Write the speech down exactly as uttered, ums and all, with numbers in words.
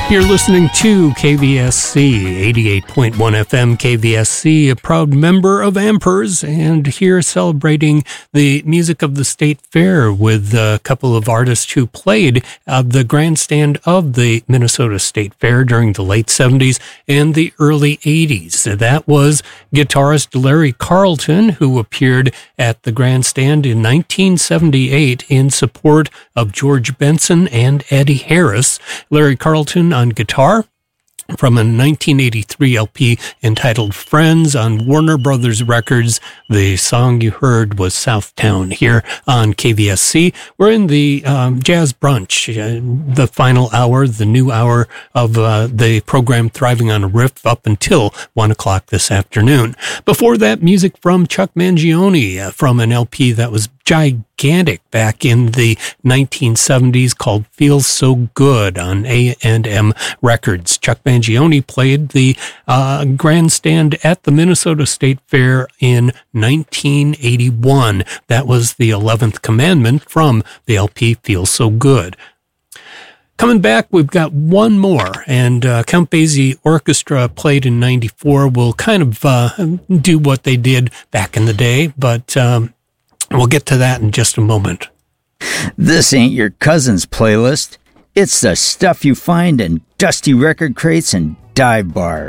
You're listening to K V S C, eighty-eight point one F M K V S C, a proud member of Ampers, and here celebrating the music of the State Fair with a couple of artists who played at the grandstand of the Minnesota State Fair during the late seventies and the early eighties. That was guitarist Larry Carlton, who appeared at the grandstand in nineteen seventy-eight in support of George Benson and Eddie Harris. Larry Carlton on guitar from a nineteen eighty-three L P entitled Friends on Warner Brothers Records. The song you heard was Southtown here on K V S C. We're in the um, Jazz Brunch, uh, the final hour, the new hour of uh, the program Thriving on a Riff up until one o'clock this afternoon. Before that, music from Chuck Mangione uh, from an L P that was gigantic back in the nineteen seventies called Feels So Good on A and M Records. Chuck Mangione played the uh, grandstand at the Minnesota State Fair in nineteen eighty-one. That was the eleventh Commandment from the L P Feels So Good. Coming back, we've got one more, and uh, Count Basie Orchestra played in ninety-four. We'll kind of uh, do what they did back in the day, but um, we'll get to that in just a moment. This ain't your cousin's playlist. It's the stuff you find in dusty record crates and dive bars.